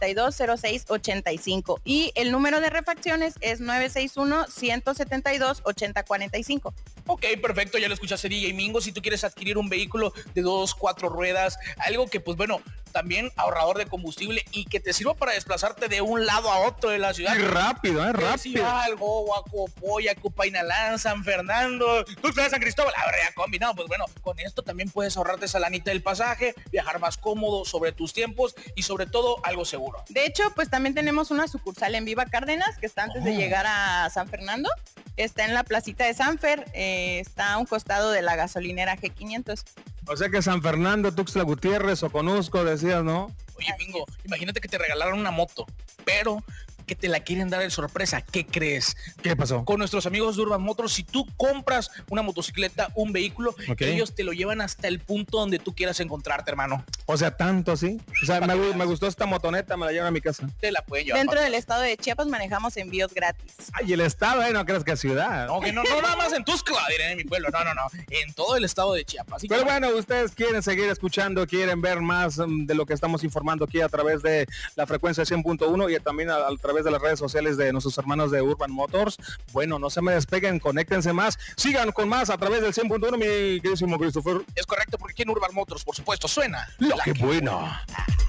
961-172-0685. Y el número de refacciones es 961-172-8045. Ok, perfecto, ya lo escuchaste, DJ Mingo. Si tú quieres adquirir un vehículo de 2, 4 ruedas, algo que pues bueno, también ahorrador de combustible y que te sirva para desplazarte de un lado a otro de la ciudad. Y rápido, rápido. Algo, Guacopoya, Cupainalán, San Fernando, Tuxtla de San Cristóbal, a ver, ya combinado, pues bueno, con esto también puedes ahorrarte esa lanita del pasaje, viajar más cómodo sobre tus tiempos y sobre todo algo seguro. De hecho, pues también tenemos una sucursal en Viva Cárdenas, que está antes de llegar a San Fernando. Está en la placita de Sanfer, está a un costado de la gasolinera G500. O sea que San Fernando, Tuxtla Gutiérrez o Conusco, decías, ¿no? Oye, Mingo, imagínate que te regalaron una moto, pero que te la quieren dar de sorpresa. ¿Qué crees? ¿Qué pasó? Con nuestros amigos de Urban Motors, si tú compras una motocicleta, un vehículo, ellos te lo llevan hasta el punto donde tú quieras encontrarte, hermano. O sea, tanto así. O sea, me gustó esta motoneta, me la llevan a mi casa. Te la pueden llevar. Dentro del estado de Chiapas manejamos envíos gratis. Ay, el estado, no creas que ciudad. No, que no nada más en Tuxtla, diré en mi pueblo, no, en todo el estado de Chiapas. Así pero que, bueno, ustedes quieren seguir escuchando, quieren ver más de lo que estamos informando aquí a través de la frecuencia 100.1 y también a través de las redes sociales de nuestros hermanos de Urban Motors. Bueno, no se me despeguen, conéctense más, sigan con más a través del 100.1, mi queridísimo Christopher. Es correcto, porque aquí en Urban Motors, por supuesto, suena lo que bueno.